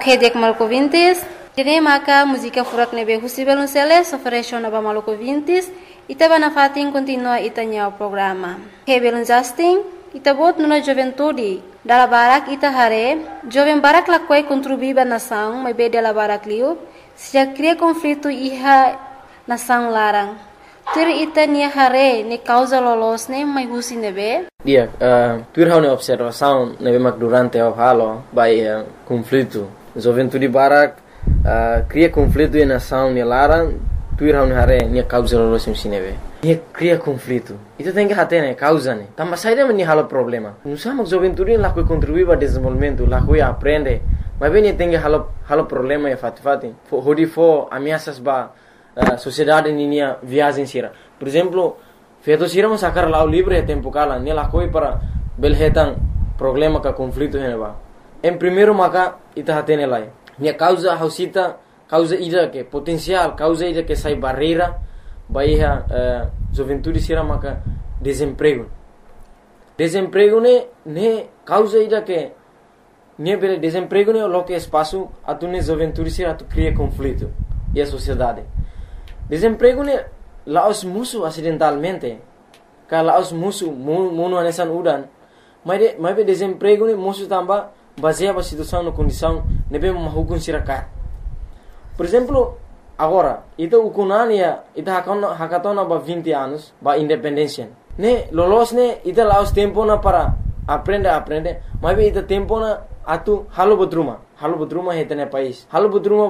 Ok, dek malco vintis. Dene maka música furak nebe husibel unseles ofereció naba malco vintis. Ita bana fatin continua itanya o programa. Hebelun Justin, ita bot nuna juventude. Dala barak ita hare, jovem barak lakwai contribuiba nação, mas be dela barak liu, se já cria conflito iha nação larang. Tur ita nia hare, ne causa lolos ne, mas husi nebe. Dia, tur hau ne observação nebe mak durante o halo, by conflito. Juventude barak cria conflito e nação ne larang, tur hau ne hare, nia causa lolos ne nebe. Nia cria conflito. Itu tem que hater né, causa né. Também saída men halo problema. Não sabemos juventude lá que contribui para desenvolvimento, lá que aprende. Mas bem tem que halo problema e fati. Hodi fo ameaças ba sociedade ninia viagem sira. Por exemplo, feito sira mo sacar lá o livre é tempo cala, ne lá coi para belhetan problema ka conflito né ba. Em primeiro maka ita hater lá. Nia causa hausita, causa ida que potencial, causa ida que sai barreira. Bahia juventude sira maka desemprego. Desemprego ne causa ida que ne bele desemprego ne lo que espaço atune juventude sira tu cria conflito e a sociedade. Desemprego ne laos musu acidentalmente. Ka laos musu mono anesan udan. Mas be desemprego ne musu tamba baseia ba situação no condição ne be mahukun sira ka. Por exemplo, agora, ita ukunania, ita hakatona ba 20 anos, ba independência. Ne, lolos ne, ita laos tempo na para aprender, mas be ita tempo na atu halo botruma heta ne país. Halo botruma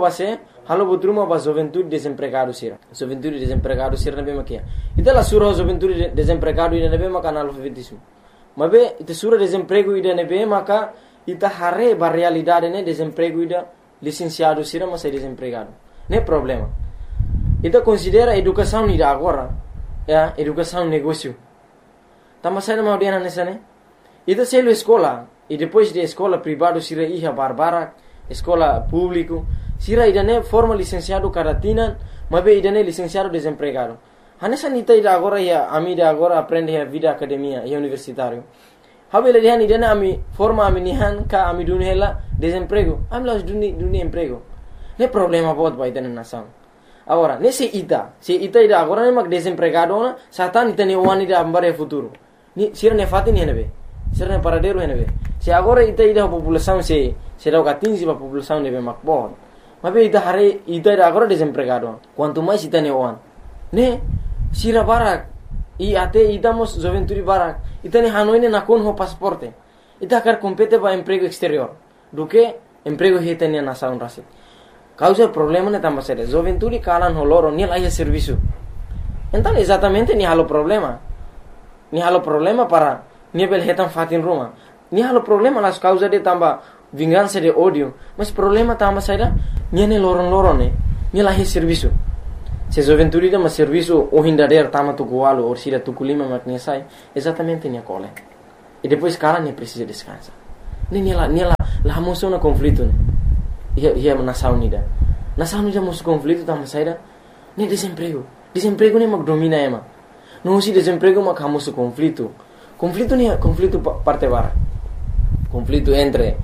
ba juventude desempregado sira. Juventude desempregado sira ne be makia. Ita la sura juventude desempregado ida ne be maka analfabetismo. Mas be ita sura desemprego ida ne be maka ita hare ba realidade ne desemprego ida licenciado sira mas é desempregado. Não é problema. Então considera a educação ida agora, educação negócio. Tama saída mau dia nessa né? Então se escola e depois de escola privada sira iha barbara, escola público, sira ida né forma licenciado caratina, mas be ida né licenciado desempregado. Hanessa nita ida agora ia amida agora aprende a vida academia e universitário. Habela dia ida né ami forma ami nihan ka ami dunhela desemprego. Ami las duni emprego. Não é problema pode vai ter na nação. Agora, nesse ida agora nem mag desempregado na, satan ita ne one ida ambare futuro. Ni sira ne fati ne nebe. Sira ne paradeiro ne nebe. Se agora ita a população se dá catinzi a população nebe mag bom. Mas be ita agora desempregado. Quanto mais ita ne one. Ne sira barak e até idamos juventude barak. Ita ne hanoi ne nakon ho pasaporte. Ita quer compete para emprego exterior. Do que emprego hita ne nação rasit. Causa problema ne tambah sério. Juventude kalan holoro ni lá serviço. Então exatamente ni halo problema. Ni halo problema para ni bel hetan fatin Roma. Ni halo problema las causa de tambah vingança de ódio. Mas problema tambah sério ni ne loron ne. Ni lá serviço. Se juventude de mas serviço o hindader tama tu gualo ou sira tu kulima makne sai. Exatamente ni cole. E depois kalan ne precisa descansar. Ni lá moção na conflito ne. Ia nação nida. Nação nida musu conflito tama saída. Ne desemprego. Desemprego ne mag domina ema. Não se desemprego mag hamusu conflito. Conflito ne conflito parte bara. Conflito entre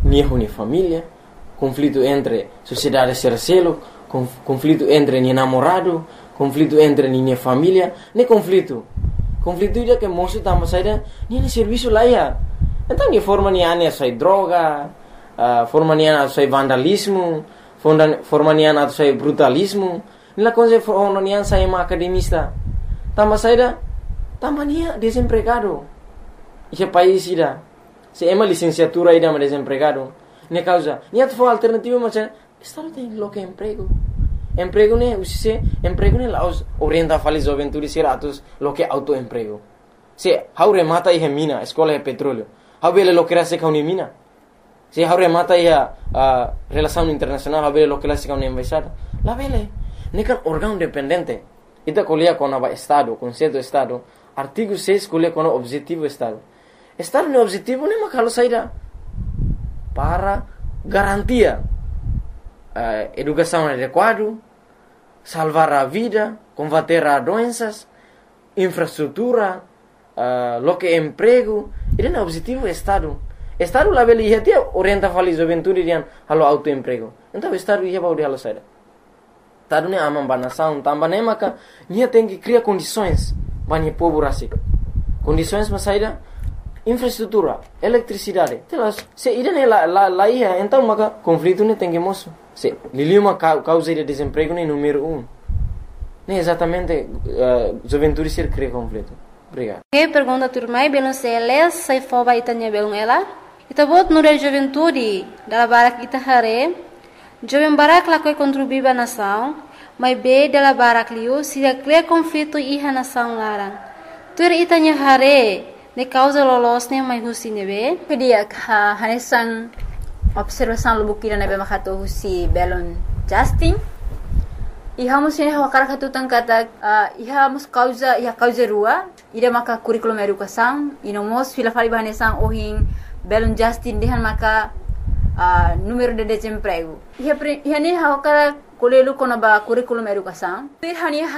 ni família, conflito entre sociedade sercelo, conflito entre ni namorado, conflito entre ni família, ne conflito. Conflito ida que musu tama saída, ni serviço lá ia. Então ni forma ni ane sai droga. Forma nian atau sai vandalismo, forma nian atau sai brutalismo. Nila coisa forma nian sai uma academista. Tama saída, tama nia desempregado. Esse país ida, se ema licenciatura ida mas desempregado. Nia causa, nia tu for alternativa macam, estado tem lo que emprego. Emprego ne usise, emprego ne laos orienta fali juventude siratus lo que autoemprego. Se haure mata ihe mina, escola é petróleo. Haubele lo que rase kauni mina. Se haure mata ia relação internacional habele lo que clásica una embaixada la vele nekan órgão independente ita colia com o estado conceito estado artigo 6 colia com o objetivo estado no objetivo nem makalo saída para garantia educação adequada salvar a vida combater a doenças infraestrutura lo que emprego esse é o objetivo do estado. Estado lá beli ia tia orienta fali juventude dian halo autoemprego. Então estado ia bau de halo saida. Estado ne amam banação, tambah ne maka nia tem que criar condições bani povo rasik. Condições mas saida infraestrutura, eletricidade. Telas, se ida ne lá ia, então maka conflito ne tem que moço. Se liliu uma causa de desemprego ne número 1. Ne exatamente juventude ser cria conflito. Obrigado. Que pergunta turmai belum seles sai foba itanya belum ela. Ita bot nura juventude dala barak ita hare. Jovem barak lakoi contribuir ba nação, mas be dala barak liu sida cria conflito iha nação larang. Tur itanya hare ne causa lolos ne mai husi nebe. Kedia hanesan observação lubukira nebe makato husi belon Justin. Iha mus ini hawakara katutan kata iha mus causa rua ida maka kurikulum educação ino mos fila fali bahanesan ohin belon Justin dehan maka número de desemprego iha ni hawakara kolelu kono ba kurikulum educação iha ni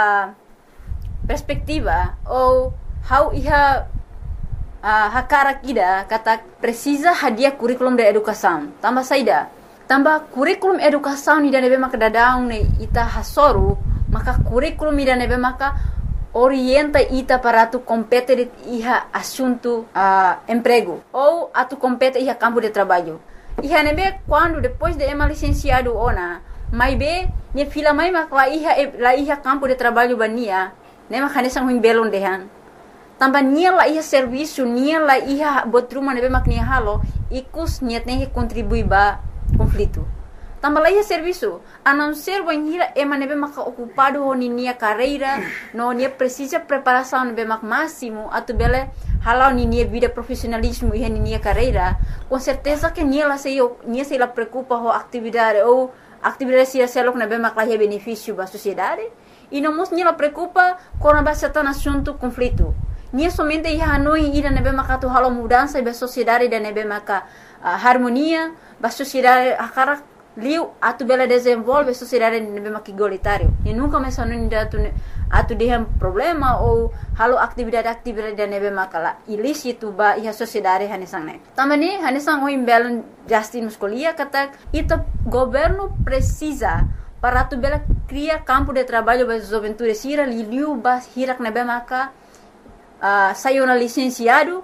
perspectiva ou how iha hakara kida kata precisa hadiah kurikulum de educação tambah saida tambah kurikulum educação ni nebe maka dadaung ne ita hasoru maka kurikulum ni nebe maka orienta ita para tu compete iha assunto emprego ou atu compete iha campo de trabalho iha nebe quando depois de ema licenciado ona mai be ni fila mai maka la iha campo de trabalho bania ne maka nesang huing belon dehan tambah nia la iha serviço nia la iha botruma nebe mak nia halo ikus niat ne contribui ba conflito. Tambah lagi serviço, a não ser banhira ema nebe maka ocupado ni nia carreira, no nia precisa preparação nebe mak máximo, atu bele halau ni nia vida profissionalismo e ni nia carreira, com certeza que nia se la preocupa ho atividade ou atividade se selok nebe mak lahi benefício ba sociedade, e não mos nia la preocupa com a bastante assunto conflito. Nia somente ia hanoi ida nebe maka tu halau mudança ba sociedade da nebe maka harmonia ba sociedade akara liu atu bela desenvolve sociedade nebe maka igualitário e nunca mais anu atu dehem problema ou halo atividade da nebe maka la ilícito ba ia sociedade hanesang ne tamani hanesang o imbelon Justin muscolia kata ita governo precisa para tu bela cria campo de trabalho ba juventude sira liu ba hirak nebe maka sayona licenciada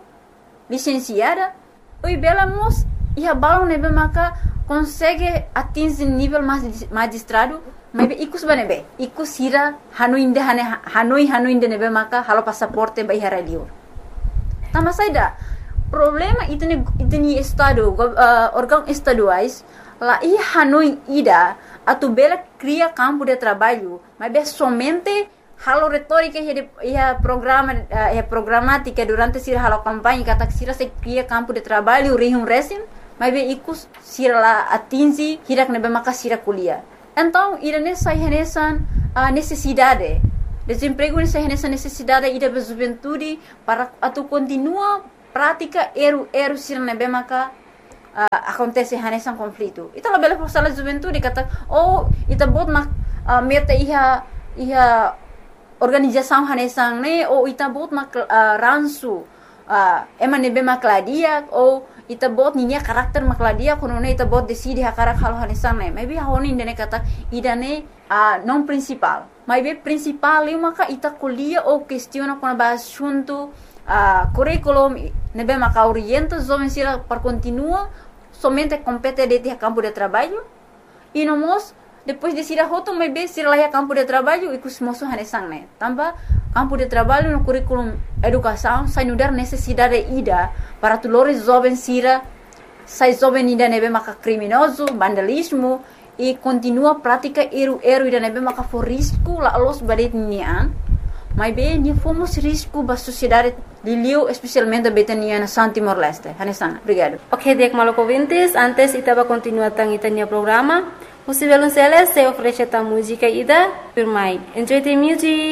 oi bela mos ia balon nebe maka consegue atingir nível magistrado mas ikus banebe ikus hira hanoi inde nebe maka halo passaporte ba ihara liur tama saida problema itni estado órgão estaduais lá i hanoi ida atu bela cria campo de trabalho mas somente halo retórica ia programática durante sira halo campanha kata sira se cria campo de trabalho rihum resim mas ikus sira la atingi hirak nebe maka sira kuliah então irane sai renesan necessidade desemprego ni sai renesan necessidade ida ba juventude para atu continua prática eru sira nebe maka acontece renesan conflito ita la bela força la juventude kata ita bot meta iha organização hanesang ne ou ita bot ransu ema nebe makladia ou ita bot ninya karakter makladia kono ne ita bot decide hakarak halo hanesang ne maybe honi ndene kata idane non principal maybe principal li maka ita kuliah ou questiona kono ba assunto curriculum nebe maka orienta jovem sira para continua somente compete de campo de trabalho e nomos depois de sira hoto maybe sira lá campo de trabalho e kusmoso hanesang ne tambah campo de trabalho no curriculum educação sai nudar necessidade ida para tulores jovem sira sai jovem ida nebe maka criminoso vandalismo e continua prática eru ida nebe maka for risco la los badet nian mas bem ni fomos risco ba sociedade liliu especialmente betania na San Timor Leste hanesang obrigado. Ok, dek maloko vintes antes itaba continua tang itania programa. Musivelun Celes se oferece ta música ida firmai. Enjoy the music.